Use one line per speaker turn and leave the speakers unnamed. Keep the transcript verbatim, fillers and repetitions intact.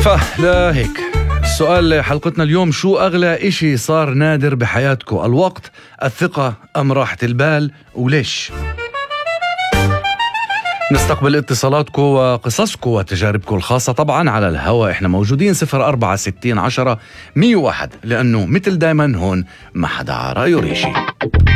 فلهيك السؤال حلقتنا اليوم: شو أغلى إشي صار نادر بحياتكم؟ الوقت، الثقة، أم راحة البال؟ وليش؟ نستقبل اتصالاتكم وقصصكم وتجاربكم الخاصة طبعا على الهواء. احنا موجودين صفر أربعة ستين عشرة مية وواحد، لأنه مثل دايما هون ما حدا عارى يريشي.